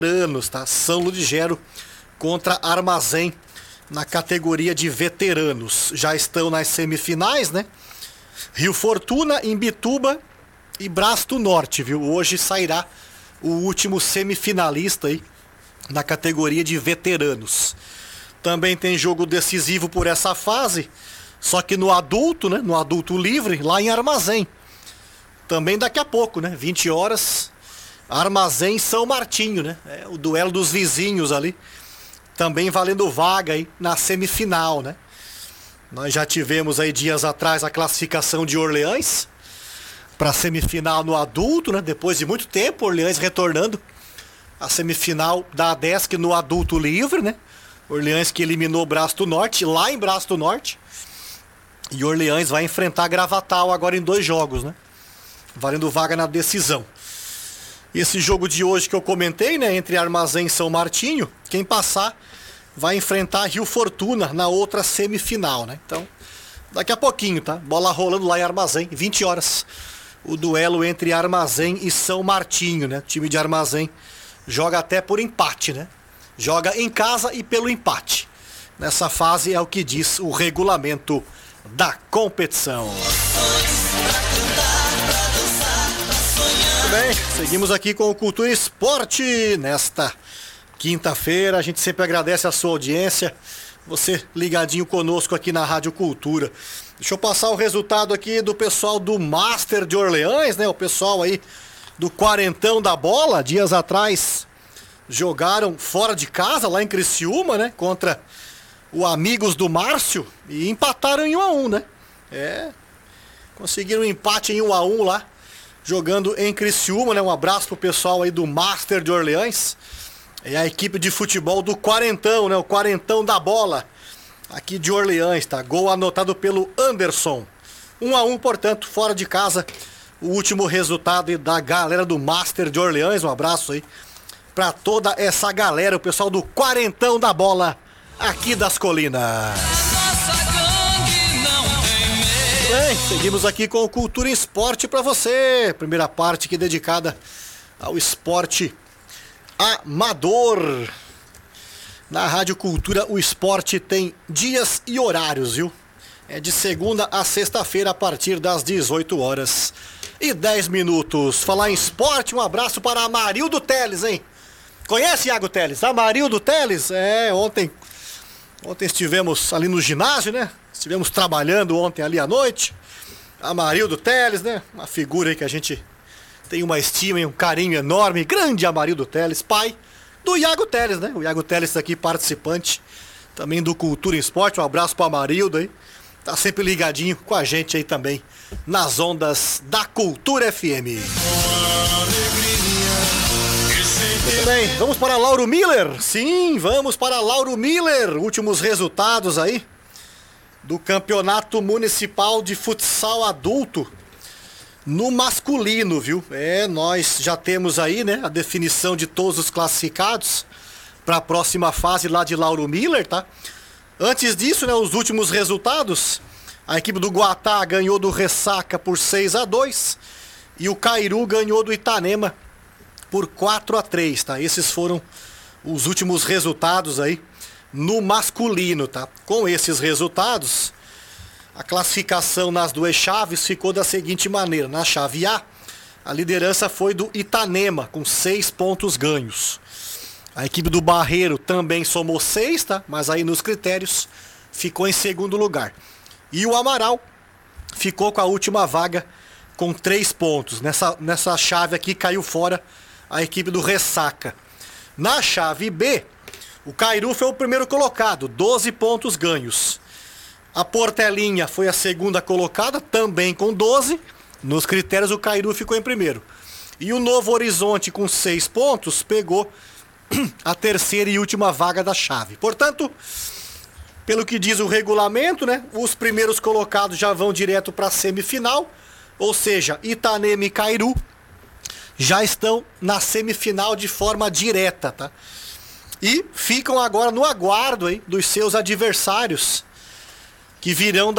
veteranos, tá? São Ludgero contra Armazém na categoria de veteranos. Já estão nas semifinais, né? Rio Fortuna, Imbituba e Braço Norte, viu? Hoje sairá o último semifinalista aí na categoria de veteranos. Também tem jogo decisivo por essa fase, só que no adulto, né? No adulto livre, lá em Armazém. Também daqui a pouco, né? 20 horas, Armazém São Martinho, né? É o duelo dos vizinhos ali. Também valendo vaga aí na semifinal, né? Nós já tivemos aí dias atrás a classificação de Orleans para a semifinal no adulto, né? Depois de muito tempo, Orleans retornando à semifinal da ADESC no adulto livre, né? Orleans que eliminou Braço do Norte, lá em Braço do Norte. E Orleans vai enfrentar Gravatal agora em 2 jogos, né? Valendo vaga na decisão. Esse jogo de hoje que eu comentei, né? Entre Armazém e São Martinho, quem passar vai enfrentar Rio Fortuna na outra semifinal, né? Então, daqui a pouquinho, tá? Bola rolando lá em Armazém, 20 horas. O duelo entre Armazém e São Martinho, né? O time de Armazém joga até por empate, né? Joga em casa e pelo empate. Nessa fase é o que diz o regulamento da competição. Muito bem, seguimos aqui com o Cultura e Esporte nesta quinta-feira. A gente sempre agradece a sua audiência, você ligadinho conosco aqui na Rádio Cultura. Deixa eu passar o resultado aqui do pessoal do Master de Orleans, né? O pessoal aí do Quarentão da Bola, dias atrás jogaram fora de casa, lá em Criciúma, né? Contra o Amigos do Márcio e empataram em 1-1, né? Conseguiram um empate em 1-1 lá, jogando em Criciúma, né? Um abraço pro pessoal aí do Master de Orleans. É a equipe de futebol do Quarentão, né? O Quarentão da Bola, aqui de Orleans, tá? Gol anotado pelo Anderson. 1-1, portanto, fora de casa. O último resultado da galera do Master de Orleans. Um abraço aí pra toda essa galera, o pessoal do Quarentão da Bola, aqui das Colinas. Bem, seguimos aqui com o Cultura e Esporte pra você. Primeira parte aqui dedicada ao esporte amador. Na Rádio Cultura, o esporte tem dias e horários, viu? É de segunda a sexta-feira, a partir das 18h10. Falar em esporte, um abraço para Amarildo Teles, hein? Conhece, Iago Teles? Amarildo Teles? Ontem estivemos ali no ginásio, né? Estivemos trabalhando ontem ali à noite. Amarildo Teles, né? Uma figura aí que a gente tem uma estima e um carinho enorme. Grande Amarildo Teles, pai do Iago Teles, né? O Iago Teles aqui, participante também do Cultura e Esporte. Um abraço pro Amarildo aí. Tá sempre ligadinho com a gente aí também nas ondas da Cultura FM. Muito bem, vamos para Lauro Miller. Sim, vamos para Lauro Miller. Últimos resultados aí do Campeonato Municipal de Futsal Adulto no masculino, viu? Nós já temos aí, né, a definição de todos os classificados para a próxima fase lá de Lauro Miller, tá? Antes disso, né, os últimos resultados, a equipe do Guatá ganhou do Ressaca por 6-2 e o Cairu ganhou do Itanema por 4-3, tá? Esses foram os últimos resultados aí no masculino, tá? Com esses resultados, a classificação nas 2 chaves ficou da seguinte maneira. Na chave A, a liderança foi do Itanema, com 6 pontos ganhos. A equipe do Barreiro também somou 6, tá? Mas aí nos critérios ficou em segundo lugar. E o Amaral ficou com a última vaga com 3 pontos. Nessa chave aqui caiu fora a equipe do Ressaca. Na chave B, o Cairu foi o primeiro colocado, 12 pontos ganhos. A Portelinha foi a segunda colocada, também com 12. Nos critérios, o Cairu ficou em primeiro. E o Novo Horizonte, com 6 pontos, pegou a terceira e última vaga da chave. Portanto, pelo que diz o regulamento, né, os primeiros colocados já vão direto para a semifinal. Ou seja, Itanema e Cairu já estão na semifinal de forma direta, tá? E ficam agora no aguardo aí dos seus adversários que virão